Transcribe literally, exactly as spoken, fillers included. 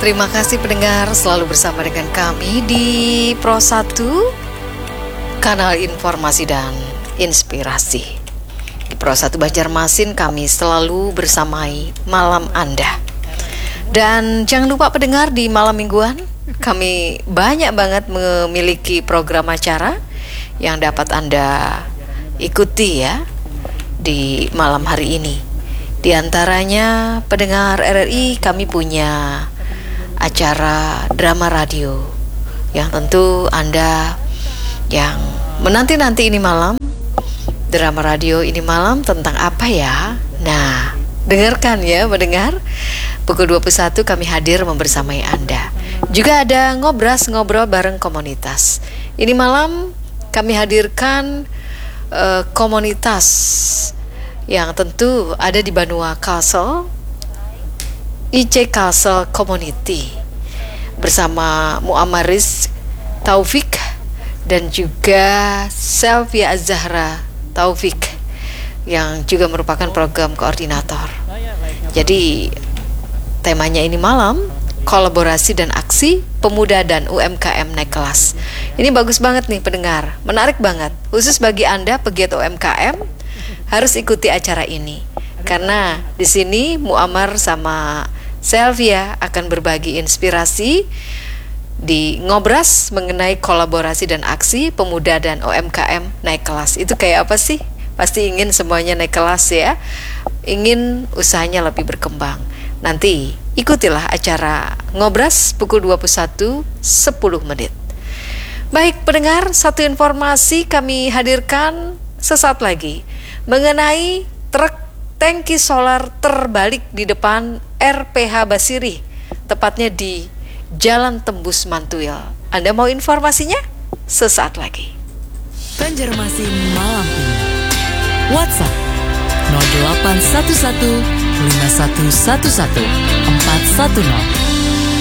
Terima kasih pendengar selalu bersama dengan kami di Pro satu, kanal informasi dan inspirasi. Di Pro satu Banjarmasin kami selalu bersamai malam Anda. Dan jangan lupa pendengar, di malam mingguan kami banyak banget memiliki program acara yang dapat Anda ikuti ya di malam hari ini. Di antaranya pendengar R R I, kami punya acara drama radio yang tentu Anda yang menanti-nanti ini malam. Drama radio ini malam tentang apa ya? Nah, dengarkan ya mendengar. Pukul dua puluh satu kami hadir membersamai Anda. Juga ada ngobras ngobrol bareng komunitas. Ini malam kami hadirkan uh, komunitas yang tentu ada di Banua Castle, I C Castle Community, bersama Muammaris Taufik dan juga Selvia Zahra Taufik yang juga merupakan program koordinator. Jadi temanya ini malam kolaborasi dan aksi pemuda dan U M K M naik kelas. Ini bagus banget nih pendengar, menarik banget. Khusus bagi Anda pegiat U M K M harus ikuti acara ini. Karena di sini Muammar sama Selvia akan berbagi inspirasi di ngobras mengenai kolaborasi dan aksi pemuda dan U M K M naik kelas. Itu kayak apa sih? Pasti ingin semuanya naik kelas ya. Ingin usahanya lebih berkembang. Nanti ikutilah acara ngobras pukul dua puluh satu sepuluh menit. Baik pendengar, satu informasi kami hadirkan sesaat lagi mengenai truk tangki solar terbalik di depan R P H Basiri, tepatnya di Jalan Tembus Mantuil. Anda mau informasinya? Sesaat lagi. Banjarmasin malam ini. WhatsApp nol delapan satu satu lima satu satu satu empat satu nol.